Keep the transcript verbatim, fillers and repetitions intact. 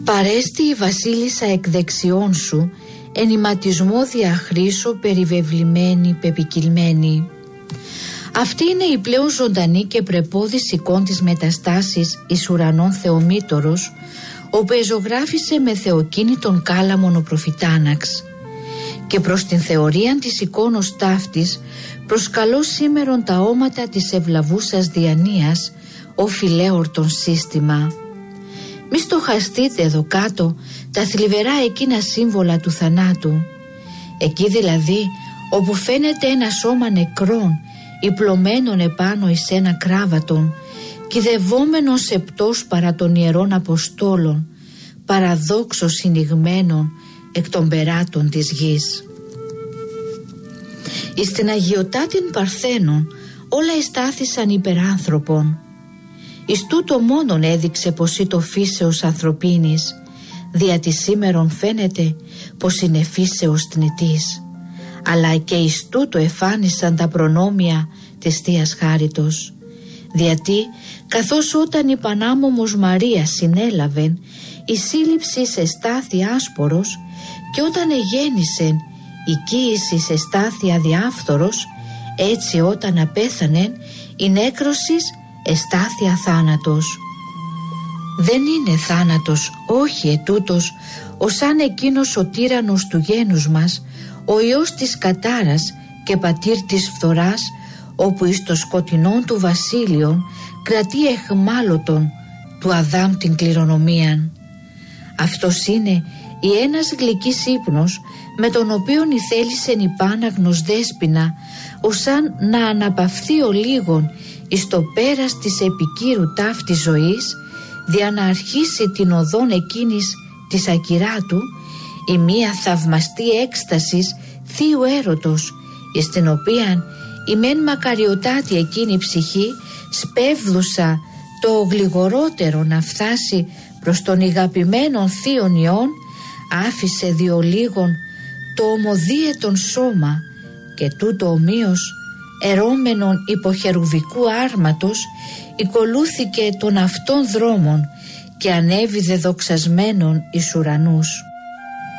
Παρέστη η βασίλισσα εκ δεξιών σου, ενηματισμό διαχρήσω περιβεβλημένη, πεπικυλμένη. Αυτή είναι η πλέον ζωντανή και πρεπόδης εικόν της μεταστάσης εις ουρανών Θεομήτωρος, όπου εζωγράφησε με θεοκίνητον κάλαμον ο προφητάναξ. Και προς την θεωρία της εικόνος ταύτης προσκαλώ σήμερον τα όματα της ευλαβούσας διανοίας, ο φιλέορτον σύστημα. Μη στοχαστείτε εδώ κάτω τα θλιβερά εκείνα σύμβολα του θανάτου. Εκεί δηλαδή όπου φαίνεται ένα σώμα νεκρών υπλωμένον επάνω εις ένα κράβατον, κυδευόμενον σεπτός παρά των ιερών Αποστόλων, παραδόξω συνηγμένων εκ των περάτων της γης. Εις την Αγιωτάτην Παρθένων όλα εστάθησαν υπεράνθρωπον. Εις τούτο μόνον έδειξε πως ή το φύσεως ανθρωπίνης, δια τη σήμερον φαίνεται πως είναι φύσεως θνητής, αλλά και εις τούτο εφάνισαν τα προνόμια της Θείας Χάριτος, διατί καθώς όταν η Πανάμωμος Μαρία συνέλαβεν, η σύλληψη σε στάθη άσπορος, και όταν εγέννησεν η κοίηση σε στάθη αδιάφθορος, έτσι όταν απέθανεν η νέκρωσης εστάθη αθάνατος. Δεν είναι θάνατος, όχι ετούτος, ως αν εκείνος ο τύραννος του γένους μας, ο Υιός της κατάρας και πατήρ της φθοράς, όπου εις το σκοτεινόν του βασίλειον κρατεί εχμάλωτον του Αδάμ την κληρονομίαν. Αυτός είναι η ένας γλυκής ύπνος με τον οποίον η θέλησεν η Πάναγνος Δέσποινα, ως αν να αναπαυθεί ο λίγον εις το πέρας της επικύρου ταύτης ζωής, δια να αρχίσει την οδόν εκείνης της ακυράτου, η μία θαυμαστή έκστασης θείου έρωτος, εις την οποίαν η μεν μακαριωτάτη εκείνη ψυχή σπέβδουσα το γλιγορότερο να φτάσει προς τον ηγαπημένον θείον Υιόν, άφησε διολίγον το ομοδίαιτον σώμα, και τούτο ομοίως ερώμενον υποχερουβικού άρματος οικολούθηκε των αυτών δρόμων και ανέβηδε δοξασμένον εις ουρανούς.